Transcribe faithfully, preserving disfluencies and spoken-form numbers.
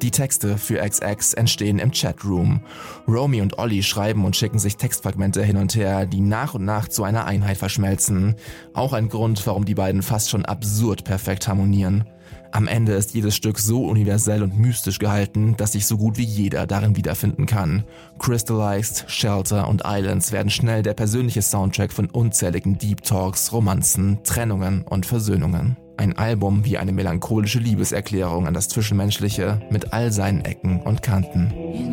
Die Texte für X X entstehen im Chatroom. Romy und Ollie schreiben und schicken sich Textfragmente hin und her, die nach und nach zu einer Einheit verschmelzen. Auch ein Grund, warum die beiden fast schon absurd perfekt harmonieren. Am Ende ist jedes Stück so universell und mystisch gehalten, dass sich so gut wie jeder darin wiederfinden kann. Crystallized, Shelter und Islands werden schnell der persönliche Soundtrack von unzähligen Deep Talks, Romanzen, Trennungen und Versöhnungen. Ein Album wie eine melancholische Liebeserklärung an das Zwischenmenschliche mit all seinen Ecken und Kanten.